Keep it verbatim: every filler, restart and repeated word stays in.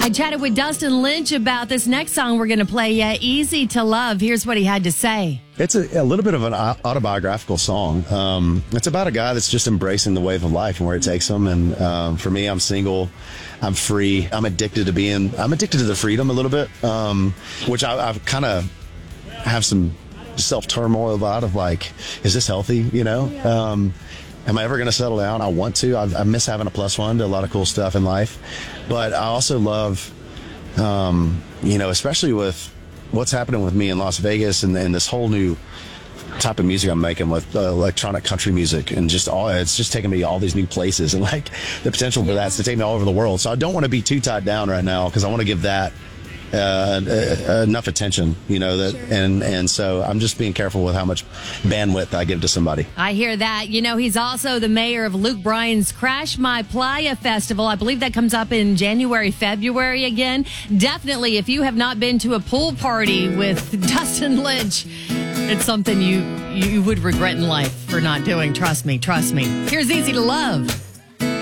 I chatted with Dustin Lynch about this next song we're going to play, uh, Easy to Love. Here's what he had to say. It's a, a little bit of an autobiographical song. Um, it's about a guy that's just embracing the wave of life and where it takes him. And um, for me, I'm single. I'm free. I'm addicted to being, I'm addicted to the freedom a little bit, um, which I, I've kind of have some self-turmoil about of like, is this healthy, you know? Um, am I ever going to settle down? I want to. I, I miss having a plus one to a lot of cool stuff in life. But I also love, um, you know, especially with what's happening with me in Las Vegas and, and this whole new type of music I'm making with uh, electronic country music, and just all, it's just taking me all these new places, and like the potential for that's to take me all over the world. So I don't want to be too tied down right now, because I want to give that Uh, uh, enough attention, you know, that, sure. and and so I'm just being careful with how much bandwidth I give to somebody. I hear that. You know, he's also the mayor of Luke Bryan's Crash My Playa Festival. I believe that comes up in January, February again. Definitely, if you have not been to a pool party with Dustin Lynch, it's something you you would regret in life for not doing. Trust me, trust me. Here's Easy to Love.